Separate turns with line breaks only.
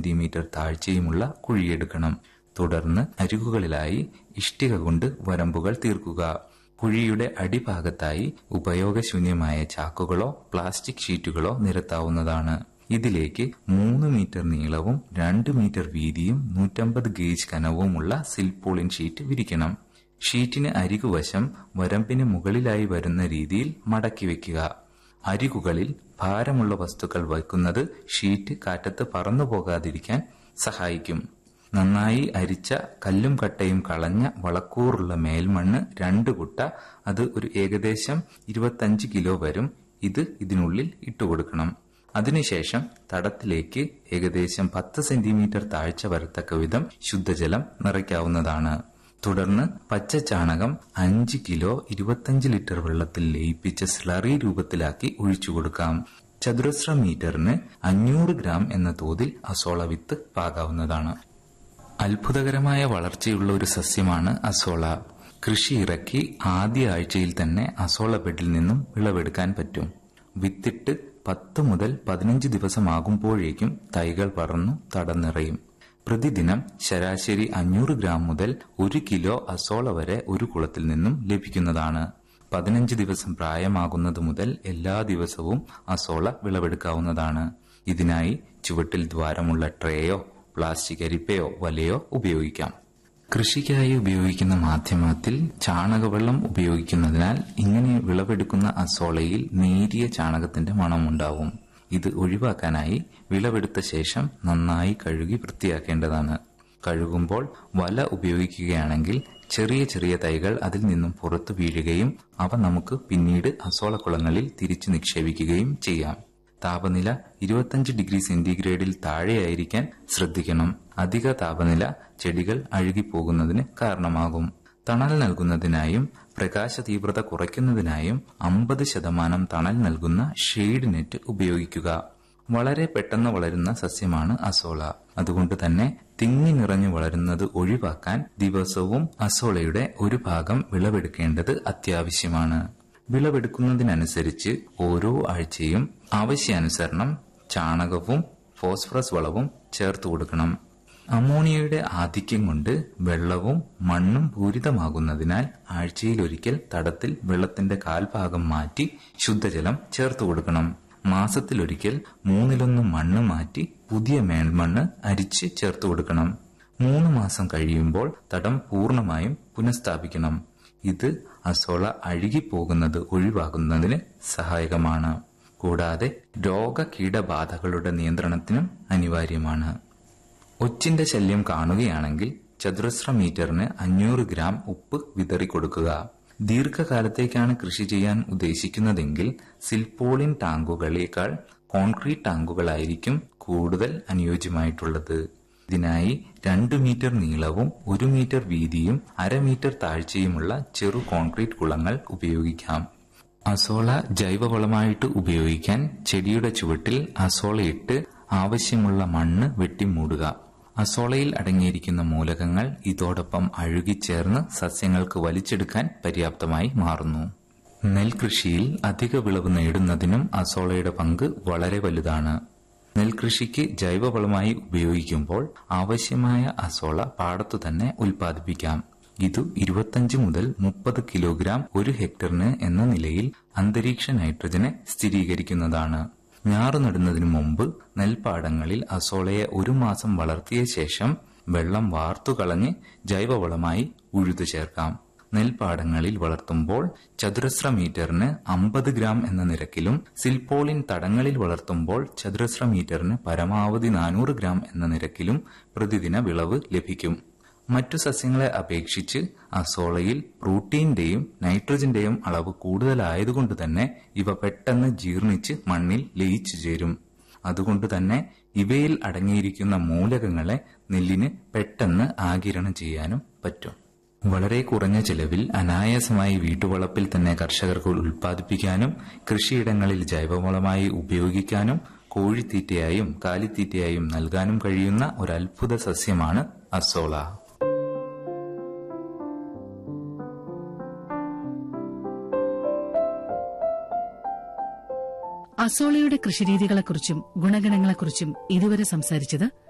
Centimetre താഴ്ചയുമുള്ള കുഴിയെടുക്കണം. തുടർന്ന് അരികുകളിലായി ഇഷ്ടിക കൊണ്ട് വരമ്പുകൾ തീർക്കുക. കുഴിയുടെ അടിഭാഗത്തായി ഉപയോഗശൂന്യമായ ചാക്കുകളോ പ്ലാസ്റ്റിക് ഷീറ്റുകളോ നിരത്താവുന്നതാണ്. ഇതിലേക്ക് 3 മീറ്റർ നീളവും 2 മീറ്റർ വീതിയും 150 ഗേജ് കനവുമുള്ള സിൽപോളിൻ ഷീറ്റ് വിരിക്കണം. ഷീറ്റിന് അരികുവശം വരമ്പിന് മുകളിലായി വരുന്ന രീതിയിൽ മടക്കി വെക്കുക. അരികുകളിൽ ഭാരമുള്ള വസ്തുക്കൾ വയ്ക്കുന്നത് ഷീറ്റ് കാറ്റത്ത് പറന്നു പോകാതിരിക്കാൻ സഹായിക്കും. നന്നായി അരിച്ച കല്ലും കട്ടയും കളഞ്ഞ വളക്കൂറുള്ള മേൽമണ്ണ് 2 കുട്ട, അത് ഒരു ഏകദേശം 25 കിലോ വരും. ഇതിനുള്ളിൽ ഇട്ടുകൊടുക്കണം. അതിനുശേഷം തടത്തിലേക്ക് ഏകദേശം 10 സെന്റിമീറ്റർ താഴ്ച വരത്തക്ക വിധം ശുദ്ധജലം നിറയ്ക്കാവുന്നതാണ്. തുടർന്ന് പച്ച ചാണകം 5 കിലോ 25 ലിറ്റർ വെള്ളത്തിൽ ലയിപ്പിച്ച സ്ലറി രൂപത്തിലാക്കി ഒഴിച്ചുകൊടുക്കാം. ചതുരശ്ര മീറ്ററിന് 500 ഗ്രാം എന്ന തോതിൽ അസോള വിത്ത് പാകാവുന്നതാണ്. അത്ഭുതകരമായ വളർച്ചയുള്ള ഒരു സസ്യമാണ് അസോള. കൃഷി ഇറക്കി ആദ്യ ആഴ്ചയിൽ തന്നെ അസോള ബെഡിൽ നിന്നും വിളവെടുക്കാൻ പറ്റും. വിത്തിട്ട് 10 മുതൽ 15 ദിവസമാകുമ്പോഴേക്കും തൈകൾ പടർന്നു തടം നിറയും. പ്രതിദിനം ശരാശരി 500 ഗ്രാം മുതൽ 1 കിലോ അസോള വരെ ഒരു കുളത്തിൽ നിന്നും ലഭിക്കുന്നതാണ്. 15 ദിവസം പ്രായമാകുന്നത് മുതൽ എല്ലാ ദിവസവും അസോള വിളവെടുക്കാവുന്നതാണ്. ഇതിനായി ചുവട്ടിൽ ദ്വാരമുള്ള ട്രേയോ പ്ലാസ്റ്റിക് അരിപ്പയോ വലയോ ഉപയോഗിക്കാം. കൃഷിക്കായി ഉപയോഗിക്കുന്ന മാധ്യമത്തിൽ ചാണകവെള്ളം ഉപയോഗിക്കുന്നതിനാൽ ഇങ്ങനെ വിളവെടുക്കുന്ന അസോളയിൽ നേരിയ ചാണകത്തിന്റെ മണമുണ്ടാവും. ഇത് ഒഴിവാക്കാനായി വിളവെടുത്ത ശേഷം നന്നായി കഴുകി വൃത്തിയാക്കേണ്ടതാണ്. കഴുകുമ്പോൾ വല ഉപയോഗിക്കുകയാണെങ്കിൽ ചെറിയ ചെറിയ തൈകൾ അതിൽ നിന്നും പുറത്തു വീഴുകയും അവ നമുക്ക് പിന്നീട് അസോളക്കുളങ്ങളിൽ തിരിച്ചു നിക്ഷേപിക്കുകയും ചെയ്യാം. താപനില 25 ഡിഗ്രി സെന്റിഗ്രേഡിൽ താഴെയായിരിക്കാൻ ശ്രദ്ധിക്കണം. അധിക താപനില ചെടികൾ അഴുകിപ്പോകുന്നതിന് കാരണമാകും. തണൽ നൽകുന്നതിനായും പ്രകാശ തീവ്രത കുറയ്ക്കുന്നതിനായും 50% തണൽ നൽകുന്ന ഷെയ്ഡ് നെറ്റ് ഉപയോഗിക്കുക. വളരെ പെട്ടെന്ന് വളരുന്ന സസ്യമാണ് അസോള. അതുകൊണ്ട് തന്നെ തിങ്ങി നിറഞ്ഞു വളരുന്നത് ഒഴിവാക്കാൻ ദിവസവും അസോളയുടെ ഒരു ഭാഗം വിളവെടുക്കേണ്ടത് അത്യാവശ്യമാണ്. വിളവെടുക്കുന്നതിനനുസരിച്ച് ഓരോ ആഴ്ചയും ആവശ്യാനുസരണം ചാണകവും ഫോസ്ഫറസ് വളവും ചേർത്തു കൊടുക്കണം. അമോണിയയുടെ ആധിക്യം കൊണ്ട് വെള്ളവും മണ്ണും പൂരിതമാകുന്നതിനാൽ ആഴ്ചയിലൊരിക്കൽ തടത്തിൽ വെള്ളത്തിന്റെ കാൽഭാഗം മാറ്റി ശുദ്ധജലം ചേർത്തു കൊടുക്കണം. മാസത്തിലൊരിക്കൽ 1/3 മണ്ണ് മാറ്റി പുതിയ മേൽമണ്ണ് അരിച്ച് ചേർത്തു കൊടുക്കണം. 3 മാസം കഴിയുമ്പോൾ തടം പൂർണ്ണമായും പുനഃസ്ഥാപിക്കണം. ഇത് അസോള അഴുകിപ്പോകുന്നത് ഒഴിവാക്കുന്നതിന് സഹായകമാണ്. കൂടാതെ രോഗകീടബാധകളുടെ നിയന്ത്രണത്തിനും അനിവാര്യമാണ്. ഒച്ചിന്റെ ശല്യം കാണുകയാണെങ്കിൽ ചതുരശ്ര മീറ്ററിന് 500 ഗ്രാം ഉപ്പ് വിതറിക്കൊടുക്കുക. ദീർഘകാലത്തേക്കാണ് കൃഷി ചെയ്യാൻ ഉദ്ദേശിക്കുന്നതെങ്കിൽ സിൽപോളിൻ ടാങ്കുകളേക്കാൾ കോൺക്രീറ്റ് ടാങ്കുകളായിരിക്കും കൂടുതൽ അനുയോജ്യമായിട്ടുള്ളത്. ഇതിനായി 2 മീറ്റർ നീളവും 1 മീറ്റർ വീതിയും 1/2 മീറ്റർ താഴ്ചയുമുള്ള ചെറു കോൺക്രീറ്റ് കുളങ്ങൾ ഉപയോഗിക്കാം. അസോള ജൈവവളമായിട്ട് ഉപയോഗിക്കാൻ ചെടിയുടെ ചുവട്ടിൽ അസോളയിട്ട് ആവശ്യമുള്ള മണ്ണ് വെട്ടിമൂടുക. അസോളയിൽ അടങ്ങിയിരിക്കുന്ന മൂലകങ്ങൾ ഇതോടൊപ്പം അഴുകിച്ചേർന്ന് സസ്യങ്ങൾക്ക് വലിച്ചെടുക്കാൻ പര്യാപ്തമായി മാറുന്നു. നെൽകൃഷിയിൽ അധിക വിളവ് നേടുന്നതിനും അസോളയുടെ പങ്ക് വളരെ വലുതാണ്. നെൽകൃഷിക്ക് ജൈവവളമായി ഉപയോഗിക്കുമ്പോൾ ആവശ്യമായ അസോള പാടത്തു തന്നെ ഉൽപ്പാദിപ്പിക്കാം. ഇത് 25 മുതൽ 30 കിലോഗ്രാം 1 ഹെക്ടറിന് എന്ന നിലയിൽ അന്തരീക്ഷ നൈട്രജനെ സ്ഥിരീകരിക്കുന്നതാണ്. ഞാറു നടുന്നതിനു മുമ്പ് നെൽപ്പാടങ്ങളിൽ അസോളയെ 1 മാസം വളർത്തിയ ശേഷം വെള്ളം വാർത്തുകളഞ്ഞ് ജൈവവളമായി ഉഴുതു ചേർക്കാം. നെൽപ്പാടങ്ങളിൽ വളർത്തുമ്പോൾ ചതുരശ്ര മീറ്ററിന് 50 ഗ്രാം എന്ന നിരക്കിലും സിൽപോളിൻ തടങ്ങളിൽ വളർത്തുമ്പോൾ ചതുരശ്ര മീറ്ററിന് പരമാവധി 400 ഗ്രാം എന്ന നിരക്കിലും പ്രതിദിന വിളവ് ലഭിക്കും. മറ്റു സസ്യങ്ങളെ അപേക്ഷിച്ച് അസോളയിൽ പ്രോട്ടീന്റെയും നൈട്രജന്റെയും അളവ് കൂടുതലായതുകൊണ്ട് തന്നെ ഇവ പെട്ടെന്ന് ജീർണിച്ച് മണ്ണിൽ ലയിച്ചു ചേരും. അതുകൊണ്ട് തന്നെ ഇവയിൽ അടങ്ങിയിരിക്കുന്ന മൂലകങ്ങളെ നെല്ലിന് പെട്ടെന്ന് ആഗിരണം ചെയ്യാനും പറ്റും. വളരെ കുറഞ്ഞ ചെലവിൽ അനായാസമായി വീട്ടുവളപ്പിൽ തന്നെ കർഷകർക്ക് ഉൽപ്പാദിപ്പിക്കാനും കൃഷിയിടങ്ങളിൽ ജൈവവളമായി ഉപയോഗിക്കാനും കോഴിത്തീറ്റയായും കാലിത്തീറ്റയായും നൽകാനും കഴിയുന്ന ഒരു അത്ഭുത സസ്യമാണ് അസോള.
അസോളയുടെ കൃഷിരീതികളെക്കുറിച്ചും ഗുണഗണങ്ങളെക്കുറിച്ചും ഇതുവരെ സംസാരിച്ചത്